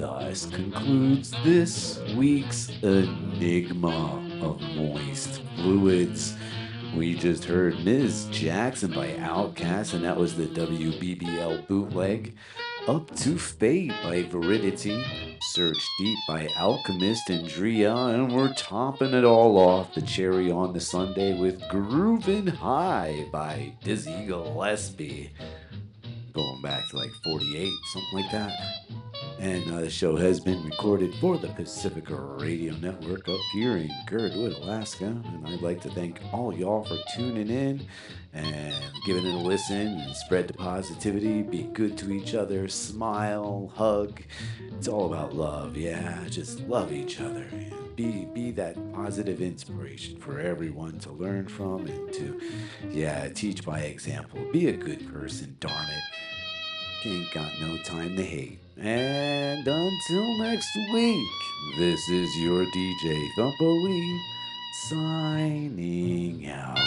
thus concludes this week's Enigma of Moist Fluids. We just heard Ms. Jackson by Outkast, and that was the WBBL bootleg. Up to Fate by Veridity, Search Deep by Alchemist and Drea, and we're topping it all off, the cherry on the Sunday, with Groovin' High by Dizzy Gillespie. Going back to like 48, something like that. And the show has been recorded for the Pacifica Radio Network up here in Girdwood, Alaska. And I'd like to thank all y'all for tuning in and giving it a listen and spread the positivity. Be good to each other, smile, hug. It's all about love, yeah. Just love each other. And be that positive inspiration for everyone to learn from and to, yeah, teach by example. Be a good person, darn it. Ain't got no time to hate. And until next week, this is your DJ Thumper Lee signing out.